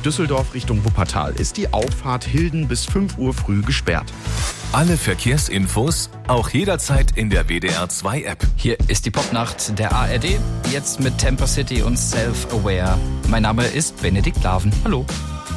Düsseldorf Richtung Wuppertal ist die Auffahrt Hilden bis 5 Uhr früh gesperrt. Alle Verkehrsinfos auch jederzeit in der WDR 2 App. Hier ist die Popnacht der ARD, jetzt mit Temper City und Self-Aware. Mein Name ist Benedikt Laven. Hallo.